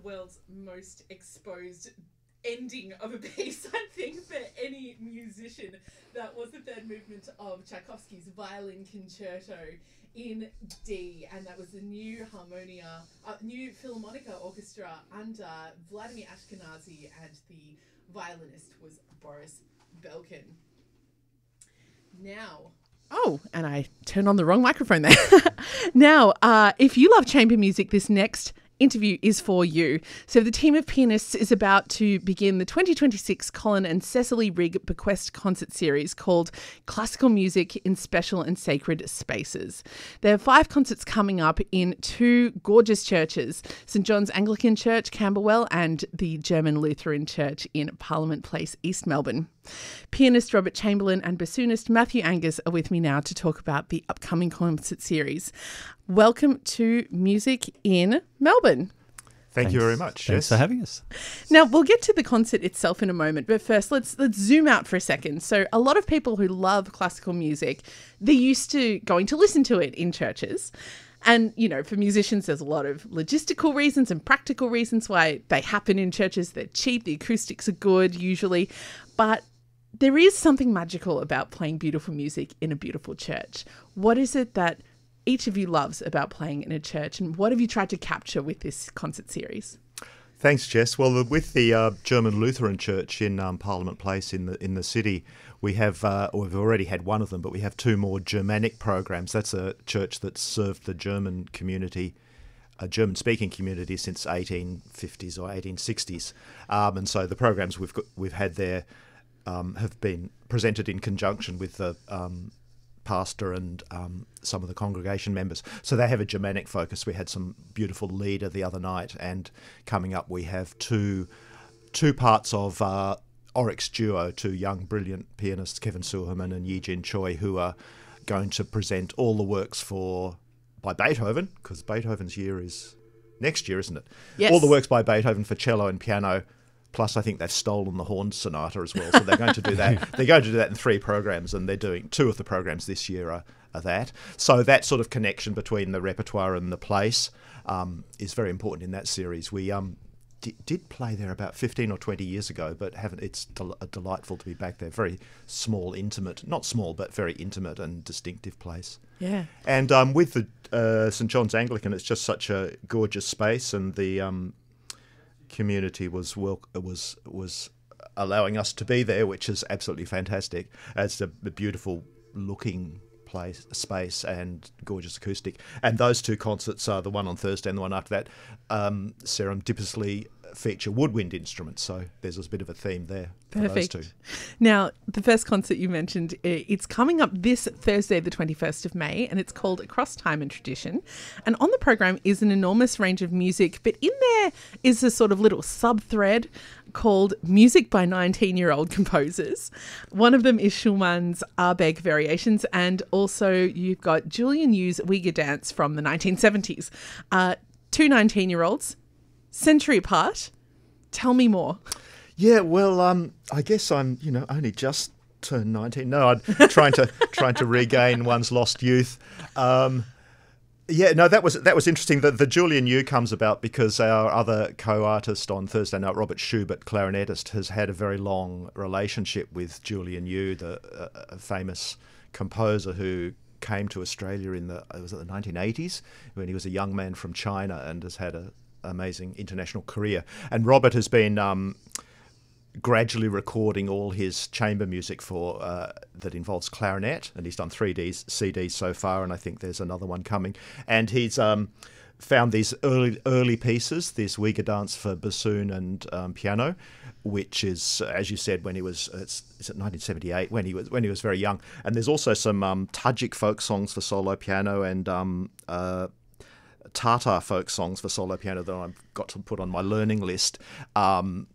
world's most exposed ending of a piece, I think, for any musician. That was the third movement of Tchaikovsky's Violin Concerto in D, and that was the new new Philharmonica Orchestra under Vladimir Ashkenazy, and the violinist was Boris Belkin. Now... Oh, and I turned on the wrong microphone there. Now, if you love chamber music, this next interview is for you. So the team of pianists is about to begin the 2026 Colin and Cecily Rigg Bequest concert series called Classical Music in Special and Sacred Spaces. There are 5 concerts coming up in 2 gorgeous churches, St John's Anglican Church, Camberwell, and the German Lutheran Church in Parliament Place, East Melbourne. Pianist Robert Chamberlain and bassoonist Matthew Angus are with me now to talk about the upcoming concert series. Welcome to Music in Melbourne. Thanks. You very much. Thanks for having us. Now, we'll get to the concert itself in a moment, but first let's zoom out for a second. So a lot of people who love classical music, they're used to going to listen to it in churches. And, you know, for musicians, there's a lot of logistical reasons and practical reasons why they happen in churches. They're cheap, the acoustics are good usually, but there is something magical about playing beautiful music in a beautiful church. What is it that each of you loves about playing in a church, and what have you tried to capture with this concert series? Thanks, Jess. Well, with the German Lutheran Church in Parliament Place in the city, we have, we've already had one of them, but we have 2 more Germanic programs. That's a church that's served the German community, a German-speaking community, since 1850s or 1860s, and so the programs we've had there have been presented in conjunction with the pastor and some of the congregation members. So they have a Germanic focus. We had some beautiful Lieder the other night, and coming up we have two parts of Oryx Duo, 2 young, brilliant pianists, Kevin Suherman and Yi-Jin Choi, who are going to present all the works by Beethoven, because Beethoven's year is next year, isn't it? Yes. All the works by Beethoven for cello and piano. Plus, I think they've stolen the Horn Sonata as well. So they're going to do that. They're going to do that in 3 programs, and they're doing 2 of the programs this year are that. So that sort of connection between the repertoire and the place is very important in that series. We did play there about 15 or 20 years ago, but haven't. It's delightful to be back there. Very small, intimate, not small, but very intimate and distinctive place. Yeah. And with the St John's Anglican, it's just such a gorgeous space, and the community was allowing us to be there, which is absolutely fantastic. It's a beautiful looking space and gorgeous acoustic. And those 2 concerts are the one on Thursday and the one after that serendipitously feature woodwind instruments, so there's a bit of a theme there for Perfect. those 2. Now, the first concert you mentioned, it's coming up this Thursday, the 21st of May, and it's called Across Time and Tradition. And on the program is an enormous range of music, but in there is a sort of little sub-thread called Music by 19-year-old composers. One of them is Schumann's Arbeck Variations, and also you've got Julian Yu's Uyghur Dance from the 1970s. 2 19-year-olds, century apart. Tell me more. Yeah, well, I guess I'm, only just turned 19. No, I'm trying to regain one's lost youth. That was interesting. The Julian Yu comes about because our other co-artist on Thursday night, Robert Schubert, clarinetist, has had a very long relationship with Julian Yu, the famous composer who came to Australia in the 1980s when he was a young man from China and has had an amazing international career. And Robert has been gradually recording all his chamber music for that involves clarinet, and he's done 3 CDs so far, and I think there's another one coming. And he's found these early pieces, this Uyghur Dance for bassoon and piano, which is, as you said, when he was it's 1978 when he was very young. And there's also some Tajik folk songs for solo piano and Tatar folk songs for solo piano that I've got to put on my learning list.